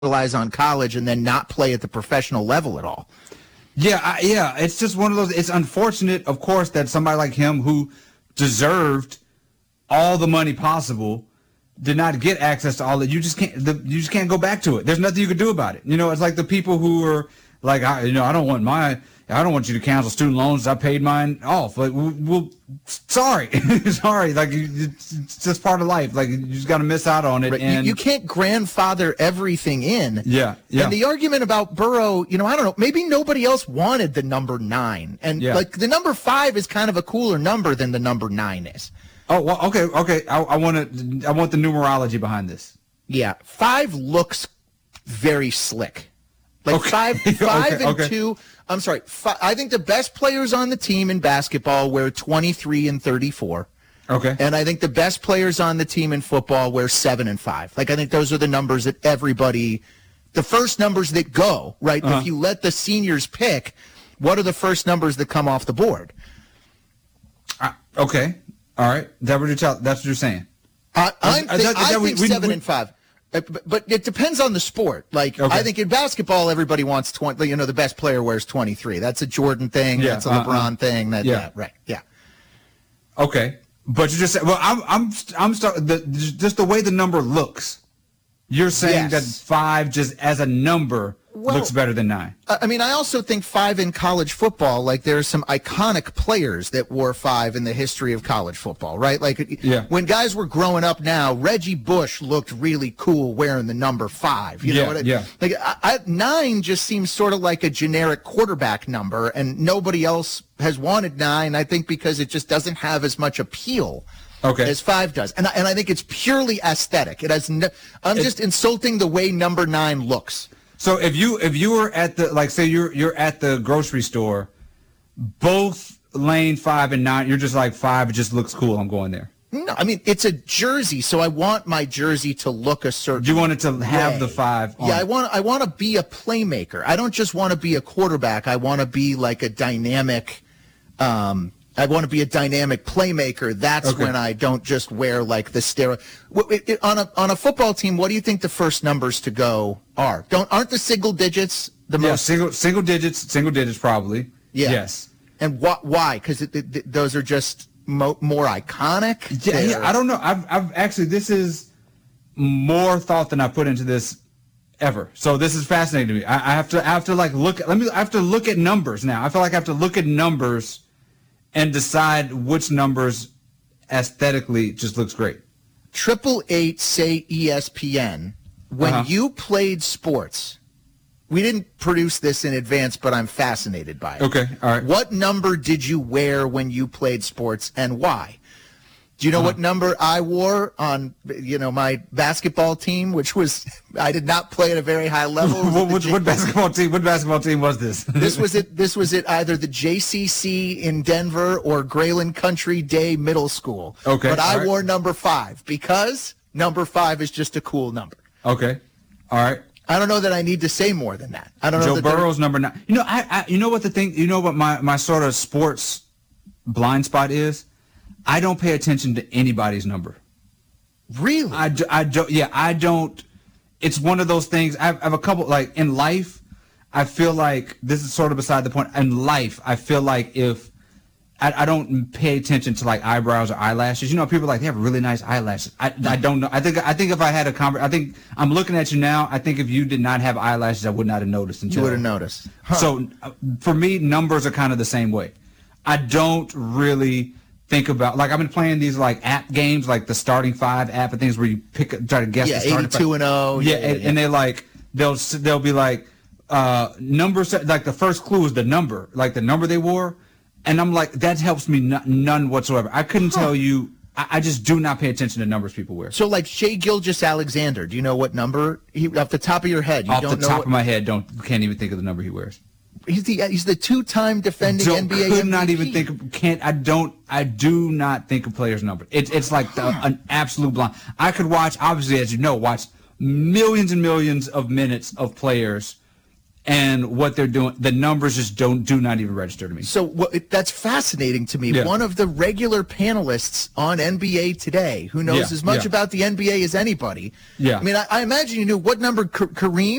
capitalize on college and then not play at the professional level at all. Yeah. It's just one of those. It's unfortunate, of course, that somebody like him who deserved all the money possible did not get access to all that. You just can't go back to it. There's nothing you can do about it. It's like the people who are like, I don't want you to cancel student loans. I paid mine off. Like, sorry. Like, it's just part of life. Like, you just got to miss out on it. Right. And you can't grandfather everything in. Yeah. And the argument about Burrow, I don't know, maybe nobody else wanted the number 9. And like the number 5 is kind of a cooler number than the number 9 is. Oh, well, okay. I want the numerology behind this. Yeah. 5 looks very slick. Like 5 and 2. I'm sorry. I think the best players on the team in basketball wear 23 and 34. Okay. And I think the best players on the team in football wear 7 and 5. Like, I think those are the numbers that everybody, the first numbers that go, right? If you let the seniors pick, what are the first numbers that come off the board? Okay. All right. That's what you're saying. I think 7 and 5. But it depends on the sport. Like, I think in basketball, everybody wants 20. The best player wears 23. That's a Jordan thing. That's a LeBron thing. Right. Yeah. Okay. But you just said, well, I'm just the way the number looks. You're saying that 5 just as a number looks better than 9. I mean, I also think 5 in college football, like there are some iconic players that wore 5 in the history of college football, right? Like when guys were growing up now, Reggie Bush looked really cool wearing the number 5. You know what Like 9 just seems sort of like a generic quarterback number, and nobody else has wanted 9, I think, because it just doesn't have as much appeal. As 5 does. And I think it's purely aesthetic. I'm just insulting the way number 9 looks. So if you were at the, say you're at the grocery store, both lane 5 and 9, you're just like 5, it just looks cool, I'm going there. No, I mean, it's a jersey, so I want my jersey to look a certain way. You want it to have the 5 on. Yeah, I want to be a playmaker. I don't just want to be a quarterback. I want to be like a dynamic I want to be a dynamic playmaker. That's when I don't just wear like the steroid. On a football team, what do you think the first numbers to go are? Aren't the single digits the most? Single digits probably. Yeah. Yes. And why? Because those are just more iconic. Yeah, I don't know. I've actually, this is more thought than I put into this ever. So this is fascinating to me. I have to look at numbers now. I feel like I have to look at numbers and decide which numbers aesthetically just looks great. 888 say ESPN. When you played sports, we didn't produce this in advance, but I'm fascinated by it. Okay, all right. What number did you wear when you played sports, and why? Do you know what number I wore on, my basketball team, which was, I did not play at a very high level. What basketball team was this? This was at either the JCC in Denver or Grayland Country Day Middle School. Okay. But I wore number 5 because number 5 is just a cool number. Okay. All right. I don't know that I need to say more than that. I don't know. Joe Burrow's number 9. What my sort of sports blind spot is? I don't pay attention to anybody's number. Really? I don't. Yeah, I don't. It's one of those things. I have a couple, like in life, I feel like this is sort of beside the point. In life, I feel like if I don't pay attention to like eyebrows or eyelashes. People like they have really nice eyelashes. I don't know. I think if I had a I think I'm looking at you now. I think if you did not have eyelashes, I would not have noticed. You would have noticed. Huh. So for me, numbers are kind of the same way. I don't really think about, like, I've been playing these like app games, like the starting 5 app and things where you try to guess the starting 82 and 0. Yeah, and they like they'll be like numbers, like the first clue is the number, like the number they wore, and I'm like, that helps me none whatsoever. I couldn't tell you. I just do not pay attention to numbers people wear. So like Shai Gilgeous-Alexander, do you know what number off the top of your head? Off the top of my head, can't even think of the number he wears. He's the 2-time defending NBA could MVP. not even think of, I do not think of players' numbers. It's like an absolute blind. I could watch, obviously, as you know, millions and millions of minutes of players and what they're doing, the numbers just do not even register to me. So that's fascinating to me. Yeah. One of the regular panelists on NBA Today, who knows as much about the NBA as anybody. Yeah. I mean, I imagine you knew what number Kareem